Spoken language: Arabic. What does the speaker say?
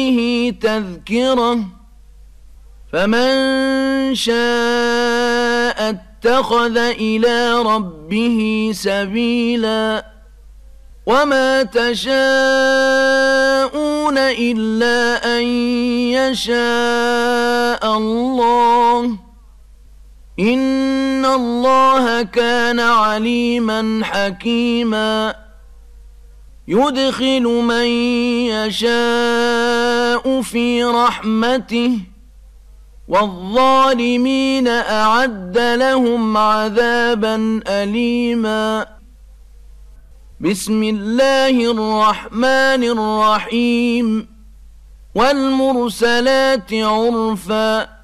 تذكرة فمن شاء اتخذ إلى ربه سبيلا وما تشاءون إلا أن يشاء الله إن الله كان عليما حكيما يدخل من يشاء في رحمته والظالمين أعد لهم عذابا أليما بسم الله الرحمن الرحيم والمرسلات عرفا